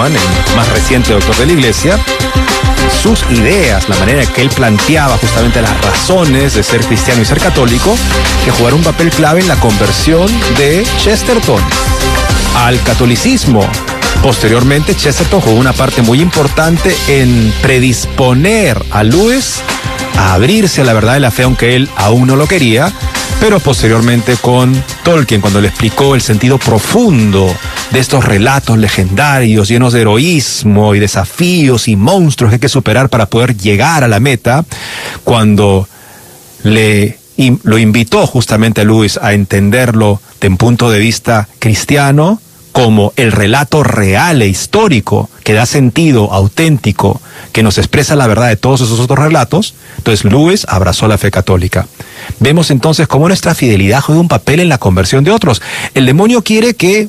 Newman, el más reciente doctor de la Iglesia, sus ideas, la manera en que él planteaba justamente las razones de ser cristiano y ser católico, que jugaron un papel clave en la conversión de Chesterton al catolicismo. Posteriormente, Chesterton jugó una parte muy importante en predisponer a Lewis a abrirse a la verdad de la fe, aunque él aún no lo quería, pero posteriormente con Tolkien, cuando le explicó el sentido profundo de estos relatos legendarios llenos de heroísmo y desafíos y monstruos que hay que superar para poder llegar a la meta, cuando lo invitó justamente a Lewis a entenderlo de un punto de vista cristiano, como el relato real e histórico que da sentido auténtico, que nos expresa la verdad de todos esos otros relatos. Entonces Lewis abrazó la fe católica. Vemos entonces cómo nuestra fidelidad juega un papel en la conversión de otros. El demonio quiere que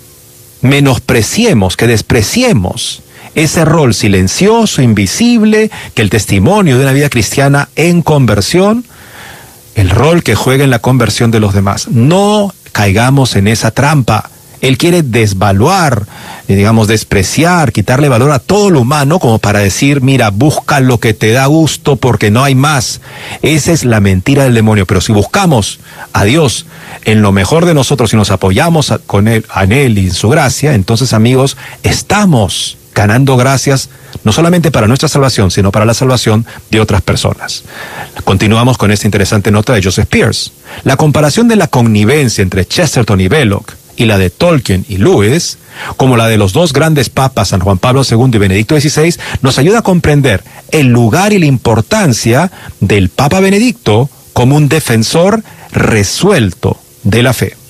menospreciemos, que despreciemos ese rol silencioso, invisible, que el testimonio de una vida cristiana en conversión, el rol que juega en la conversión de los demás. No caigamos en esa trampa. Él quiere desvaluar, despreciar, quitarle valor a todo lo humano como para decir, mira, busca lo que te da gusto porque no hay más. Esa es la mentira del demonio. Pero si buscamos a Dios en lo mejor de nosotros y nos apoyamos en Él y en su gracia, entonces, amigos, estamos ganando gracias no solamente para nuestra salvación, sino para la salvación de otras personas. Continuamos con esta interesante nota de Joseph Pearce. La comparación de la connivencia entre Chesterton y Belloc y la de Tolkien y Lewis, como la de los dos grandes papas, San Juan Pablo II y Benedicto XVI, nos ayuda a comprender el lugar y la importancia del Papa Benedicto como un defensor resuelto de la fe.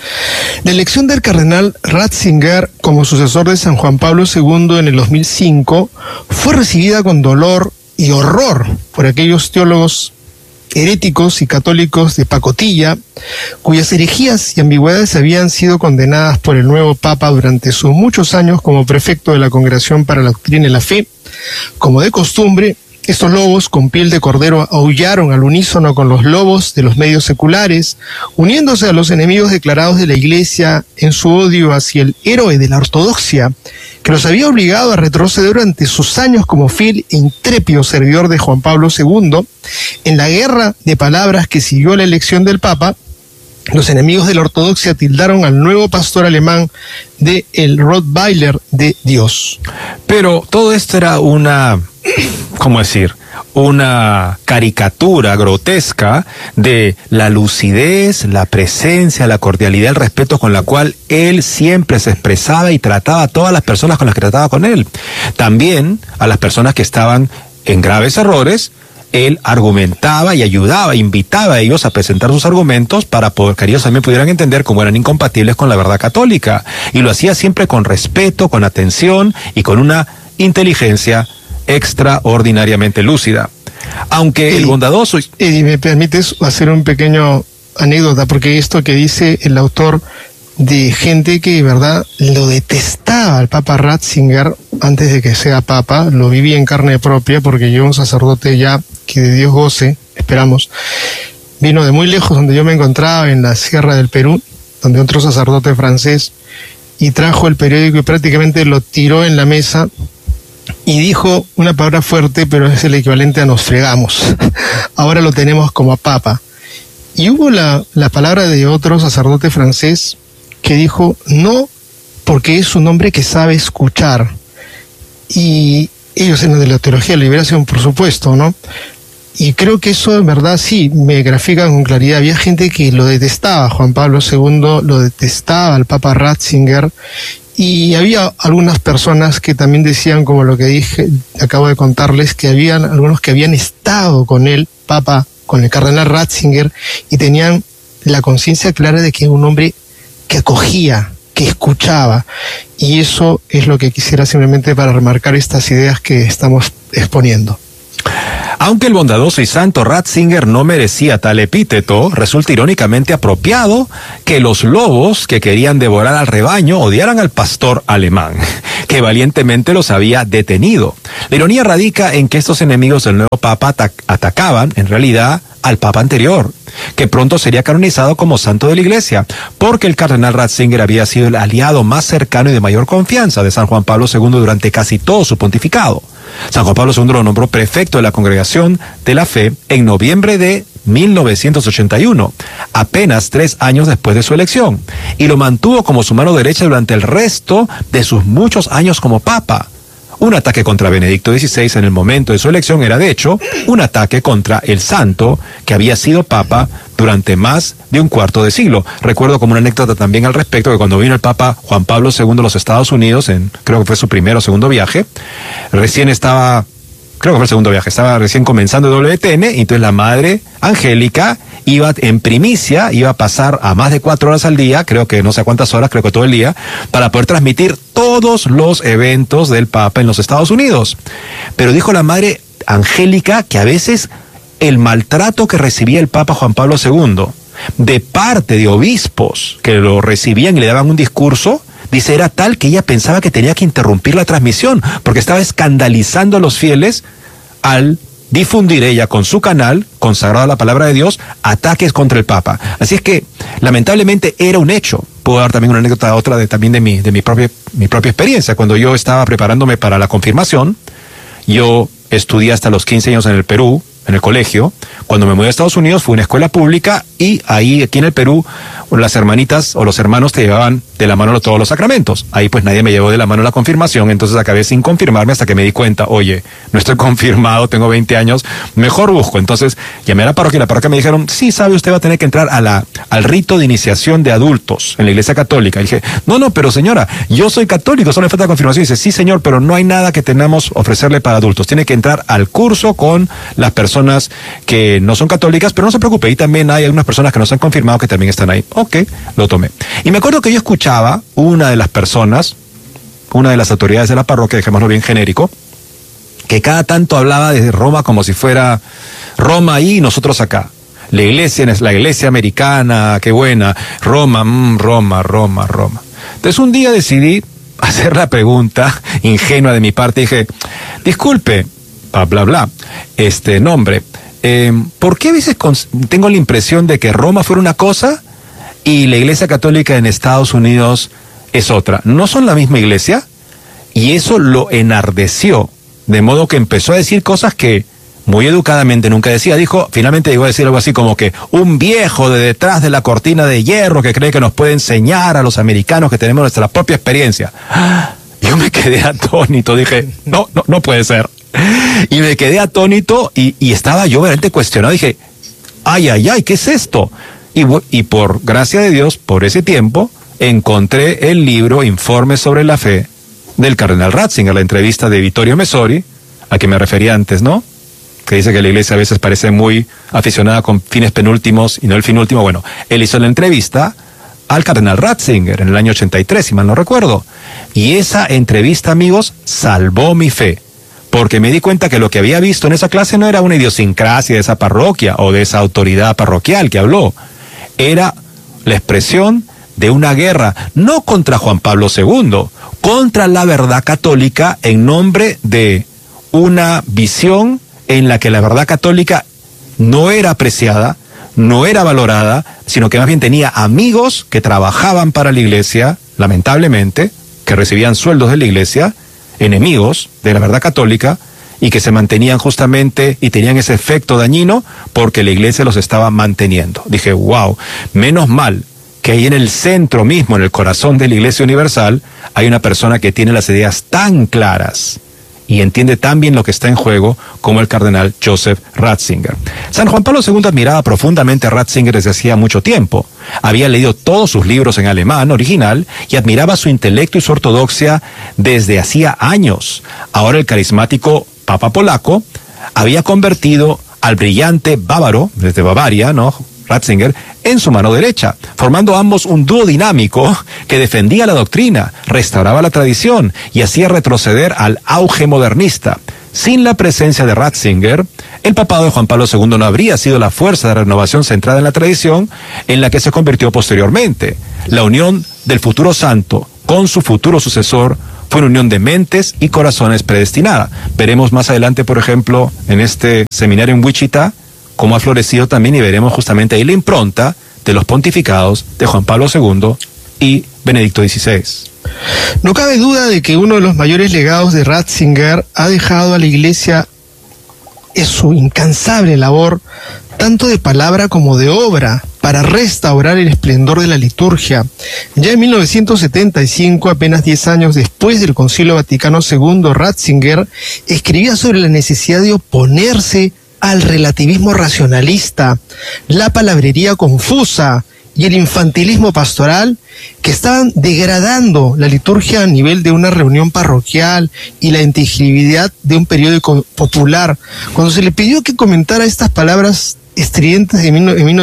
La elección del cardenal Ratzinger como sucesor de San Juan Pablo II en el 2005 fue recibida con dolor y horror por aquellos teólogos heréticos y católicos de pacotilla, cuyas herejías y ambigüedades habían sido condenadas por el nuevo Papa durante sus muchos años como prefecto de la Congregación para la Doctrina y la Fe. Como de costumbre, estos lobos con piel de cordero aullaron al unísono con los lobos de los medios seculares, uniéndose a los enemigos declarados de la Iglesia en su odio hacia el héroe de la ortodoxia, que los había obligado a retroceder durante sus años como fiel e intrépido servidor de Juan Pablo II. En la guerra de palabras que siguió a la elección del Papa, los enemigos de la ortodoxia tildaron al nuevo pastor alemán de el Rottweiler de Dios. Pero todo esto era una caricatura grotesca de la lucidez, la presencia, la cordialidad, el respeto con la cual él siempre se expresaba y trataba a todas las personas con las que trataba con él. También a las personas que estaban en graves errores, él argumentaba y ayudaba, invitaba a ellos a presentar sus argumentos para que ellos también pudieran entender cómo eran incompatibles con la verdad católica. Y lo hacía siempre con respeto, con atención y con una inteligencia extraordinariamente lúcida. Aunque el bondadoso... Eddie, ¿me permites hacer un pequeño anécdota? Porque esto que dice el autor de gente que, verdad, lo detestaba al Papa Ratzinger antes de que sea Papa, lo viví en carne propia porque yo, un sacerdote ya que de Dios goce, esperamos, vino de muy lejos donde yo me encontraba, en la Sierra del Perú, donde otro sacerdote francés, y trajo el periódico y prácticamente lo tiró en la mesa y dijo una palabra fuerte, pero es el equivalente a nos fregamos. Ahora lo tenemos como a Papa. Y hubo la palabra de otro sacerdote francés que dijo, no, porque es un hombre que sabe escuchar. Y ellos en de la teología de la liberación, por supuesto, ¿no? Y creo que eso en verdad sí me grafica con claridad. Había gente que lo detestaba, Juan Pablo II lo detestaba, al Papa Ratzinger, y había algunas personas que también decían, como lo que dije, acabo de contarles, que habían algunos que habían estado con el Papa, con el cardenal Ratzinger, y tenían la conciencia clara de que era un hombre que acogía, que escuchaba, y eso es lo que quisiera simplemente para remarcar estas ideas que estamos exponiendo. Aunque el bondadoso y santo Ratzinger no merecía tal epíteto, resulta irónicamente apropiado que los lobos que querían devorar al rebaño odiaran al pastor alemán, que valientemente los había detenido. La ironía radica en que estos enemigos del nuevo Papa atacaban, en realidad, al papa anterior, que pronto sería canonizado como santo de la Iglesia, porque el cardenal Ratzinger había sido el aliado más cercano y de mayor confianza de San Juan Pablo II durante casi todo su pontificado. San Juan Pablo II lo nombró prefecto de la Congregación de la Fe en noviembre de 1981, apenas 3 años después de su elección, y lo mantuvo como su mano derecha durante el resto de sus muchos años como papa. Un ataque contra Benedicto XVI en el momento de su elección era, de hecho, un ataque contra el santo que había sido papa durante más de un cuarto de siglo. Recuerdo como una anécdota también al respecto que cuando vino el Papa Juan Pablo II a los Estados Unidos, creo que fue su primero o segundo viaje, estaba recién comenzando WTN, y entonces la madre Angélica iba en primicia, iba a pasar a más de 4 horas al día, creo que no sé cuántas horas, creo que todo el día, para poder transmitir todos los eventos del Papa en los Estados Unidos. Pero dijo la madre Angélica que a veces el maltrato que recibía el Papa Juan Pablo II de parte de obispos que lo recibían y le daban un discurso, dice, era tal que ella pensaba que tenía que interrumpir la transmisión, porque estaba escandalizando a los fieles al difundir ella con su canal, consagrado a la palabra de Dios, ataques contra el Papa. Así es que, lamentablemente, era un hecho. Puedo dar también una anécdota, también de mi propia experiencia. Cuando yo estaba preparándome para la confirmación, yo estudié hasta los 15 años en el Perú, en el colegio. Cuando me mudé a Estados Unidos, fui a una escuela pública, y ahí, aquí en el Perú, las hermanitas o los hermanos te llevaban de la mano todos los sacramentos. Ahí pues nadie me llevó de la mano la confirmación, entonces acabé sin confirmarme hasta que me di cuenta, oye, no estoy confirmado, tengo 20 años, mejor busco. Entonces llamé a la parroquia me dijeron, sí, sabe, usted va a tener que entrar al rito de iniciación de adultos en la Iglesia Católica. Y dije, no, pero señora, yo soy católico, solo me falta la confirmación. Y dice, sí, señor, pero no hay nada que tenemos ofrecerle para adultos. Tiene que entrar al curso con las personas que no son católicas, pero no se preocupe, y también hay algunas personas que no se han confirmado que también están ahí. Ok, lo tomé. Y me acuerdo que yo escuchaba una de las personas, una de las autoridades de la parroquia, dejémoslo bien genérico, que cada tanto hablaba de Roma como si fuera Roma ahí y nosotros acá. La iglesia es la iglesia americana, qué buena. Roma. Entonces un día decidí hacer la pregunta ingenua de mi parte. Dije, disculpe, nombre, ¿por qué a veces tengo la impresión de que Roma fuera una cosa y la Iglesia Católica en Estados Unidos es otra? ¿No son la misma iglesia? Y eso lo enardeció, de modo que empezó a decir cosas que muy educadamente nunca decía. Finalmente llegó a decir algo así como que un viejo de detrás de la cortina de hierro que cree que nos puede enseñar a los americanos que tenemos nuestra propia experiencia. Yo me quedé atónito, dije, no puede ser. Y me quedé atónito y estaba yo realmente cuestionado. Dije, ay, ¿qué es esto? Y por gracia de Dios, por ese tiempo, encontré el libro Informes sobre la Fe del cardenal Ratzinger, la entrevista de Vittorio Messori, a que me refería antes, ¿no? Que dice que la iglesia a veces parece muy aficionada con fines penúltimos y no el fin último. Bueno, él hizo la entrevista al cardenal Ratzinger en el año 83, si mal no recuerdo. Y esa entrevista, amigos, salvó mi fe, porque me di cuenta que lo que había visto en esa clase no era una idiosincrasia de esa parroquia o de esa autoridad parroquial que habló. Era la expresión de una guerra, no contra Juan Pablo II, contra la verdad católica, en nombre de una visión en la que la verdad católica no era apreciada, no era valorada, sino que más bien tenía amigos que trabajaban para la iglesia, lamentablemente, que recibían sueldos de la iglesia, enemigos de la verdad católica, y que se mantenían justamente y tenían ese efecto dañino porque la iglesia los estaba manteniendo. Dije, wow, menos mal que ahí en el centro mismo, en el corazón de la Iglesia Universal, hay una persona que tiene las ideas tan claras y entiende tan bien lo que está en juego como el cardenal Joseph Ratzinger. San Juan Pablo II admiraba profundamente a Ratzinger desde hacía mucho tiempo. Había leído todos sus libros en alemán original y admiraba su intelecto y su ortodoxia desde hacía años. Ahora el carismático Papa polaco había convertido al brillante bávaro, desde Bavaria, ¿no?, Ratzinger, en su mano derecha, formando ambos un dúo dinámico que defendía la doctrina, restauraba la tradición y hacía retroceder al auge modernista. Sin la presencia de Ratzinger, el papado de Juan Pablo II no habría sido la fuerza de renovación centrada en la tradición en la que se convirtió posteriormente. La unión del futuro santo con su futuro sucesor fue una unión de mentes y corazones predestinada. Veremos más adelante, por ejemplo, en este seminario en Wichita, cómo ha florecido también, y veremos justamente ahí la impronta de los pontificados de Juan Pablo II y Benedicto XVI. No cabe duda de que uno de los mayores legados de Ratzinger ha dejado a la Iglesia es su incansable labor, tanto de palabra como de obra, para restaurar el esplendor de la liturgia. Ya en 1975, apenas 10 años después del Concilio Vaticano II, Ratzinger escribía sobre la necesidad de oponerse al relativismo racionalista, la palabrería confusa y el infantilismo pastoral que estaban degradando la liturgia a nivel de una reunión parroquial y la inteligibilidad de un periódico popular. Cuando se le pidió que comentara estas palabras estridentes en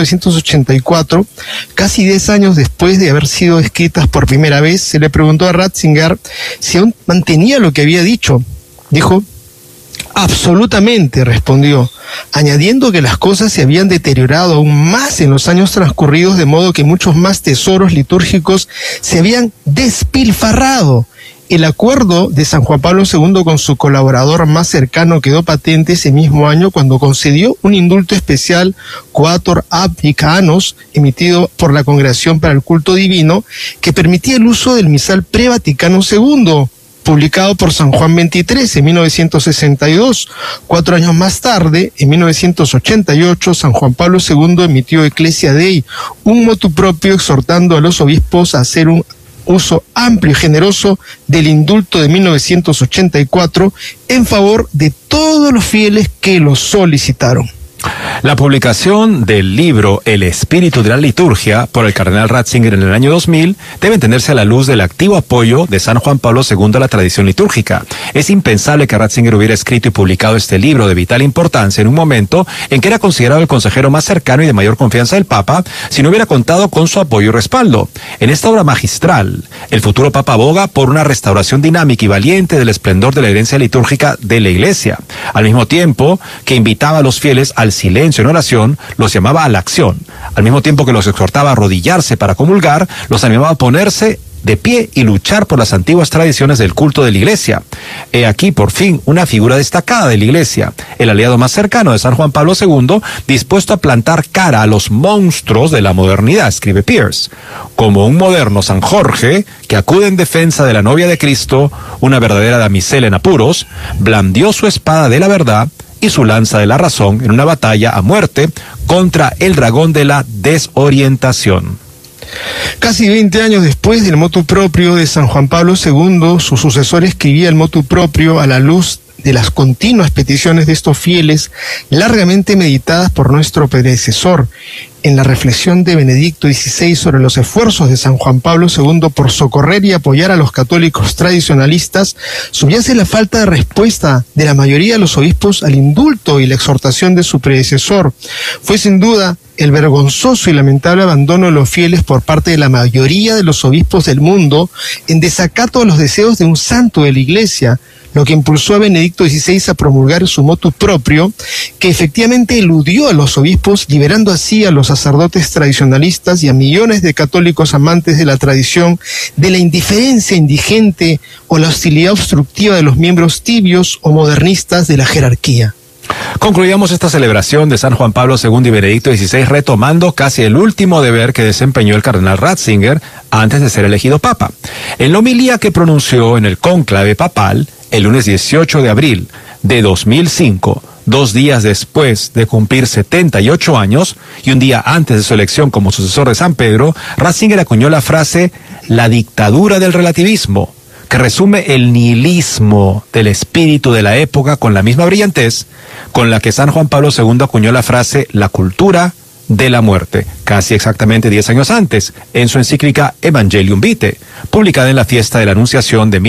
1984, casi 10 años después de haber sido escritas por primera vez, se le preguntó a Ratzinger si aún mantenía lo que había dicho. Dijo: absolutamente, respondió, añadiendo que las cosas se habían deteriorado aún más en los años transcurridos, de modo que muchos más tesoros litúrgicos se habían despilfarrado. El acuerdo de San Juan Pablo II con su colaborador más cercano quedó patente ese mismo año cuando concedió un indulto especial Quator Abdic Annos, emitido por la Congregación para el Culto Divino, que permitía el uso del misal pre-Vaticano II, publicado por San Juan XXIII en 1962. 4 años más tarde, en 1988, San Juan Pablo II emitió Ecclesia Dei, un motu propio exhortando a los obispos a hacer un uso amplio y generoso del indulto de 1984 en favor de todos los fieles que lo solicitaron. La publicación del libro El Espíritu de la Liturgia por el cardenal Ratzinger en el año 2000 debe entenderse a la luz del activo apoyo de San Juan Pablo II a la tradición litúrgica. Es impensable que Ratzinger hubiera escrito y publicado este libro de vital importancia en un momento en que era considerado el consejero más cercano y de mayor confianza del Papa, si no hubiera contado con su apoyo y respaldo. En esta obra magistral, el futuro Papa aboga por una restauración dinámica y valiente del esplendor de la herencia litúrgica de la Iglesia, al mismo tiempo que invitaba a los fieles al silencio en oración, los llamaba a la acción. Al mismo tiempo que los exhortaba a arrodillarse para comulgar, los animaba a ponerse de pie y luchar por las antiguas tradiciones del culto de la Iglesia. He aquí, por fin, una figura destacada de la Iglesia, el aliado más cercano de San Juan Pablo II, dispuesto a plantar cara a los monstruos de la modernidad, escribe Pierce. Como un moderno San Jorge, que acude en defensa de la novia de Cristo, una verdadera damisela en apuros, blandió su espada de la verdad y su lanza de la razón en una batalla a muerte contra el dragón de la desorientación. Casi 20 años después del motu propio de San Juan Pablo II, su sucesor escribía el motu propio a la luz de las continuas peticiones de estos fieles, largamente meditadas por nuestro predecesor. En la reflexión de Benedicto XVI sobre los esfuerzos de San Juan Pablo II por socorrer y apoyar a los católicos tradicionalistas, subyace la falta de respuesta de la mayoría de los obispos al indulto y la exhortación de su predecesor. Fue sin duda el vergonzoso y lamentable abandono de los fieles por parte de la mayoría de los obispos del mundo en desacato a los deseos de un santo de la Iglesia, lo que impulsó a Benedicto XVI a promulgar su motu propio, que efectivamente eludió a los obispos, liberando así a los sacerdotes tradicionalistas y a millones de católicos amantes de la tradición de la indiferencia indigente o la hostilidad obstructiva de los miembros tibios o modernistas de la jerarquía. Concluíamos esta celebración de San Juan Pablo II y Benedicto XVI retomando casi el último deber que desempeñó el cardenal Ratzinger antes de ser elegido papa. En la homilía que pronunció en el cónclave papal el lunes 18 de abril de 2005, 2 días después de cumplir 78 años y un día antes de su elección como sucesor de San Pedro, Ratzinger acuñó la frase «la dictadura del relativismo», que resume el nihilismo del espíritu de la época con la misma brillantez con la que San Juan Pablo II acuñó la frase «la cultura de la muerte», casi exactamente 10 años antes, en su encíclica Evangelium Vitae, publicada en la fiesta de la Anunciación de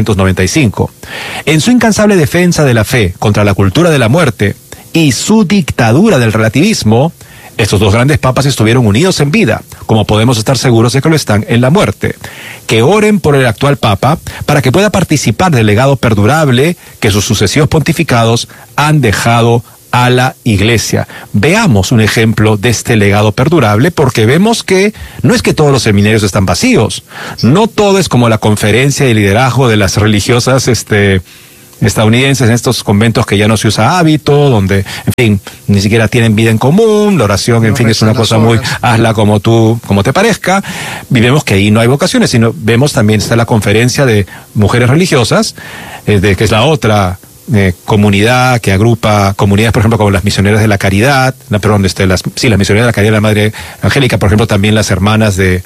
1995. En su incansable defensa de la fe contra la cultura de la muerte y su dictadura del relativismo, estos dos grandes papas estuvieron unidos en vida, como podemos estar seguros de que lo están en la muerte. Que oren por el actual papa para que pueda participar del legado perdurable que sus sucesivos pontificados han dejado a la Iglesia. Veamos un ejemplo de este legado perdurable, porque vemos que no es que todos los seminarios están vacíos, no todo es como la conferencia y liderazgo de las religiosas estadounidenses, en estos conventos que ya no se usa hábito, donde, en fin, ni siquiera tienen vida en común, la oración, en fin, es una cosa muy, hazla como te parezca, y vemos que ahí no hay vocaciones, sino vemos también está la conferencia de mujeres religiosas, que es la otra comunidad que agrupa comunidades, por ejemplo, como las misioneras de la caridad, las misioneras de la caridad de la Madre Angélica, por ejemplo, también las hermanas de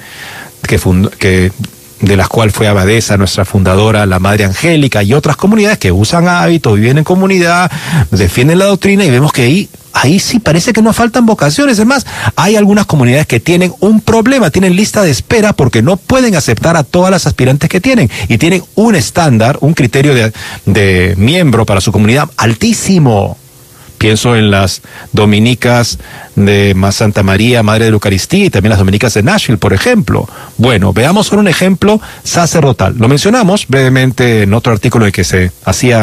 las cuales fue abadesa nuestra fundadora, la Madre Angélica, y otras comunidades que usan hábitos, viven en comunidad, defienden la doctrina, y vemos que ahí sí parece que no faltan vocaciones. Es más, hay algunas comunidades que tienen un problema, tienen lista de espera porque no pueden aceptar a todas las aspirantes que tienen, y tienen un estándar, un criterio de miembro para su comunidad altísimo. Pienso en las dominicas de Santa María, Madre de la Eucaristía, y también las dominicas de Nashville, por ejemplo. Bueno, veamos solo un ejemplo sacerdotal. Lo mencionamos brevemente en otro artículo en el que se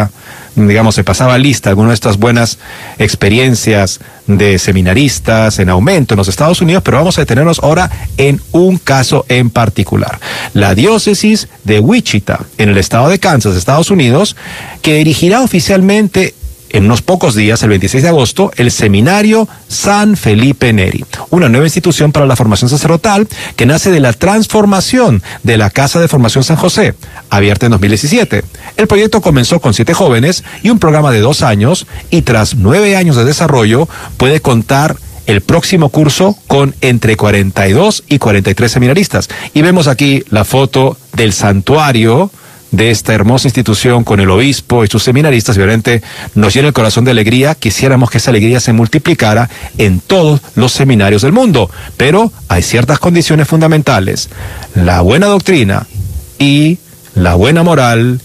pasaba lista algunas de estas buenas experiencias de seminaristas en aumento en los Estados Unidos, pero vamos a detenernos ahora en un caso en particular. La diócesis de Wichita, en el estado de Kansas, Estados Unidos, que dirigirá oficialmente en unos pocos días, el 26 de agosto, el Seminario San Felipe Neri, una nueva institución para la formación sacerdotal que nace de la transformación de la Casa de Formación San José, abierta en 2017. El proyecto comenzó con 7 jóvenes y un programa de 2 años, y tras 9 años de desarrollo puede contar el próximo curso con entre 42 y 43 seminaristas. Y vemos aquí la foto del santuario de esta hermosa institución con el obispo y sus seminaristas, y obviamente nos llena el corazón de alegría. Quisiéramos que esa alegría se multiplicara en todos los seminarios del mundo, pero hay ciertas condiciones fundamentales: la buena doctrina y la buena moral,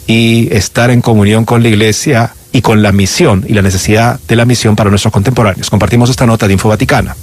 y estar en comunión con la iglesia y con la misión y la necesidad de la misión para nuestros contemporáneos. Compartimos esta nota de Info Vaticana.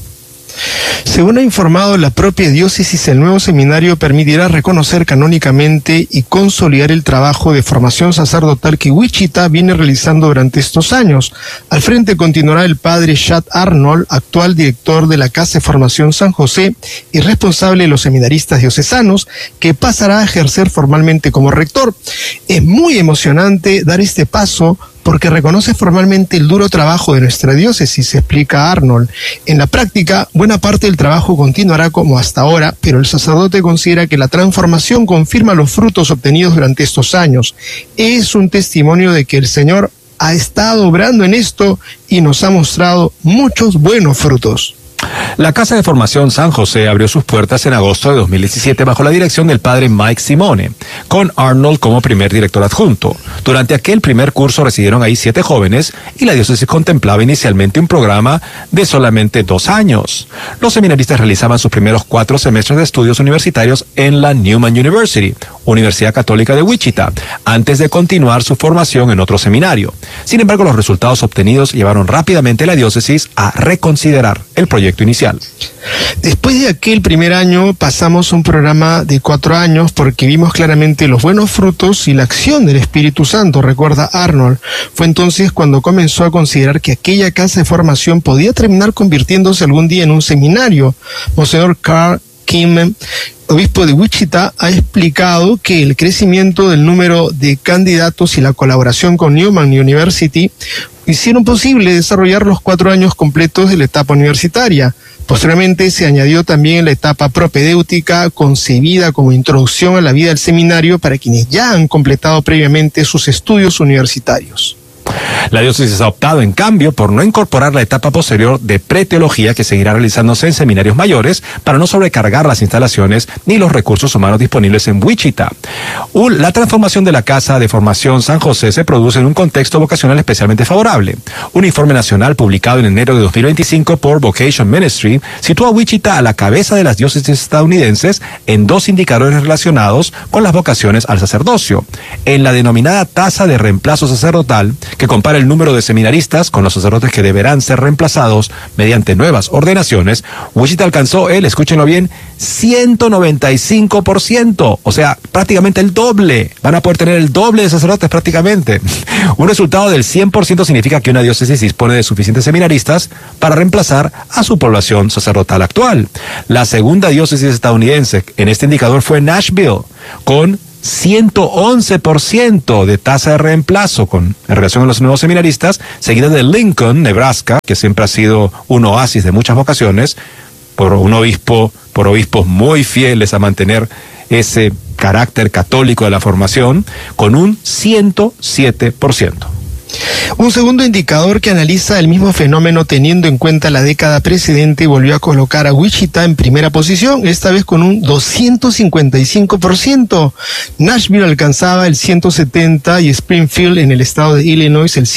Según ha informado la propia diócesis, el nuevo seminario permitirá reconocer canónicamente y consolidar el trabajo de formación sacerdotal que Wichita viene realizando durante estos años. Al frente continuará el padre Chad Arnold, actual director de la Casa de Formación San José y responsable de los seminaristas diocesanos, que pasará a ejercer formalmente como rector. Es muy emocionante dar este paso porque reconoce formalmente el duro trabajo de nuestra diócesis, explica Arnold. En la práctica, buena parte del trabajo continuará como hasta ahora, pero el sacerdote considera que la transformación confirma los frutos obtenidos durante estos años. Es un testimonio de que el Señor ha estado obrando en esto y nos ha mostrado muchos buenos frutos. La Casa de Formación San José abrió sus puertas en agosto de 2017 bajo la dirección del padre Mike Simone, con Arnold como primer director adjunto. Durante aquel primer curso residieron ahí 7 jóvenes, y la diócesis contemplaba inicialmente un programa de solamente 2 años. Los seminaristas realizaban sus primeros 4 semestres de estudios universitarios en la Newman University, Universidad Católica de Wichita, antes de continuar su formación en otro seminario. Sin embargo, los resultados obtenidos llevaron rápidamente a la diócesis a reconsiderar el proyecto inicial. Después de aquel primer año pasamos a un programa de 4 años porque vimos claramente los buenos frutos y la acción del Espíritu Santo, recuerda Arnold. Fue entonces cuando comenzó a considerar que aquella casa de formación podía terminar convirtiéndose algún día en un seminario. Monseñor Carl Kim, obispo de Wichita, ha explicado que el crecimiento del número de candidatos y la colaboración con Newman University hicieron posible desarrollar los 4 años completos de la etapa universitaria. Posteriormente se añadió también la etapa propedéutica, concebida como introducción a la vida del seminario para quienes ya han completado previamente sus estudios universitarios. La diócesis ha optado, en cambio, por no incorporar la etapa posterior de preteología, que seguirá realizándose en seminarios mayores, para no sobrecargar las instalaciones ni los recursos humanos disponibles en Wichita. La transformación de la Casa de Formación San José se produce en un contexto vocacional especialmente favorable. Un informe nacional publicado en enero de 2025 por Vocation Ministry sitúa a Wichita a la cabeza de las diócesis estadounidenses en 2 indicadores relacionados con las vocaciones al sacerdocio. En la denominada tasa de reemplazo sacerdotal, que compara el número de seminaristas con los sacerdotes que deberán ser reemplazados mediante nuevas ordenaciones, Wichita alcanzó escúchenlo bien, 195%, o sea, prácticamente el doble. Van a poder tener el doble de sacerdotes prácticamente. Un resultado del 100% significa que una diócesis dispone de suficientes seminaristas para reemplazar a su población sacerdotal actual. La segunda diócesis estadounidense en este indicador fue Nashville, con 111% de tasa de reemplazo en relación a los nuevos seminaristas, seguida de Lincoln, Nebraska, que siempre ha sido un oasis de muchas vocaciones, por obispos muy fieles a mantener ese carácter católico de la formación, con un 107%. Un segundo indicador que analiza el mismo fenómeno teniendo en cuenta la década precedente volvió a colocar a Wichita en primera posición, esta vez con un 255%. Nashville alcanzaba el 170% y Springfield en el estado de Illinois el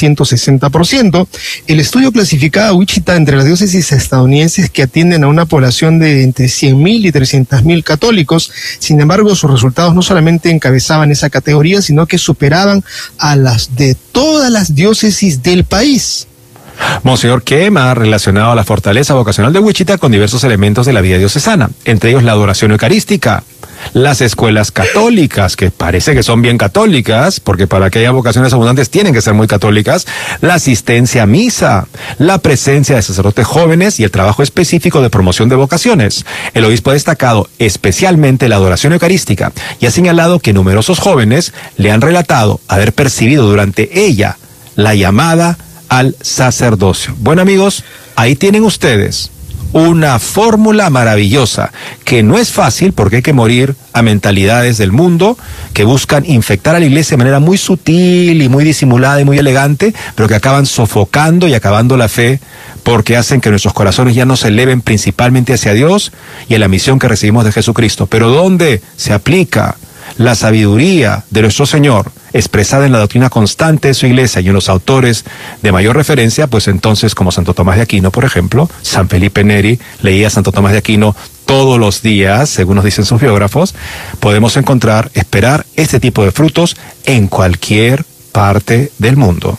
160%. El estudio clasificaba a Wichita entre las diócesis estadounidenses que atienden a una población de entre 100.000 y 300.000 católicos. Sin embargo, sus resultados no solamente encabezaban esa categoría, sino que superaban a las de todas las diócesis del país. Monseñor Kem ha relacionado la fortaleza vocacional de Wichita con diversos elementos de la vida diocesana, entre ellos la adoración eucarística, las escuelas católicas, que parece que son bien católicas, porque para que haya vocaciones abundantes tienen que ser muy católicas, la asistencia a misa, la presencia de sacerdotes jóvenes y el trabajo específico de promoción de vocaciones. El obispo ha destacado especialmente la adoración eucarística y ha señalado que numerosos jóvenes le han relatado haber percibido durante ella la llamada al sacerdocio. Bueno, amigos, ahí tienen ustedes una fórmula maravillosa, que no es fácil porque hay que morir a mentalidades del mundo que buscan infectar a la iglesia de manera muy sutil y muy disimulada y muy elegante, pero que acaban sofocando y acabando la fe, porque hacen que nuestros corazones ya no se eleven principalmente hacia Dios y a la misión que recibimos de Jesucristo. Pero ¿dónde se aplica la sabiduría de nuestro Señor, expresada en la doctrina constante de su iglesia y en los autores de mayor referencia? Pues entonces, como Santo Tomás de Aquino, por ejemplo, San Felipe Neri leía a Santo Tomás de Aquino todos los días, según nos dicen sus biógrafos, podemos esperar este tipo de frutos en cualquier parte del mundo.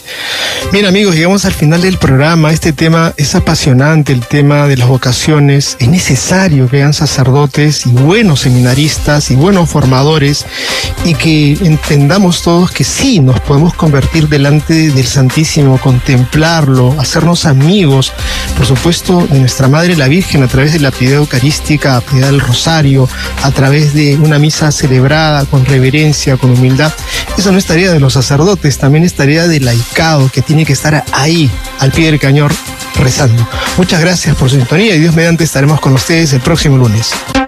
Bien, amigos, llegamos al final del programa. Este tema es apasionante, el tema de las vocaciones. Es necesario que hayan sacerdotes y buenos seminaristas y buenos formadores, y que entendamos todos que sí, nos podemos convertir delante del Santísimo, contemplarlo, hacernos amigos, por supuesto, de nuestra Madre la Virgen, a través de la piedad eucarística, a piedad del rosario, a través de una misa celebrada con reverencia, con humildad. Eso no es tarea de los sacerdotes, también es tarea del laicado, que tiene que estar ahí, al pie del cañón, rezando. Muchas gracias por su sintonía y Dios mediante estaremos con ustedes el próximo lunes.